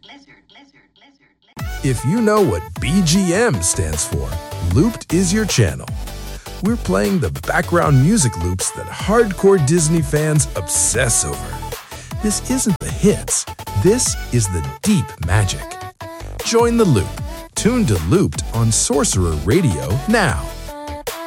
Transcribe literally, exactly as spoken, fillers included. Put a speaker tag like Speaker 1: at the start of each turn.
Speaker 1: If you know what B G M stands for, Looped is your channel. We're playing the background music loops that hardcore Disney fans obsess over. This isn't the hits, this is the deep magic. Join the loop. Tune to Looped on Sorcerer Radio now.